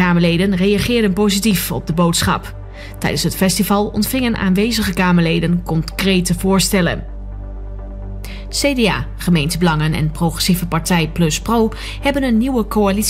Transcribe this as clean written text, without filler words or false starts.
Kamerleden reageerden positief op de boodschap. Tijdens het festival ontvingen aanwezige Kamerleden concrete voorstellen. CDA, Gemeentebelangen en Progressieve Partij Plus Pro hebben een nieuwe coalitie